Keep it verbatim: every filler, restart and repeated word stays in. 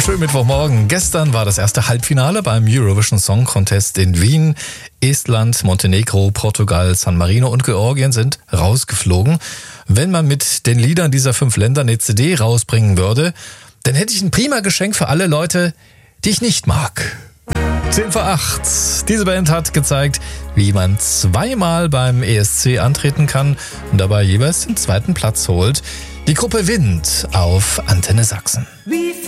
schönen Mittwochmorgen. Gestern war das erste Halbfinale beim Eurovision Song Contest in Wien. Estland, Montenegro, Portugal, San Marino und Georgien sind rausgeflogen. Wenn man mit den Liedern dieser fünf Länder eine C D rausbringen würde, dann hätte ich ein prima Geschenk für alle Leute, die ich nicht mag. zehn vor acht. Diese Band hat gezeigt, wie man zweimal beim E S C antreten kann und dabei jeweils den zweiten Platz holt. Die Gruppe Wind auf Antenne Sachsen.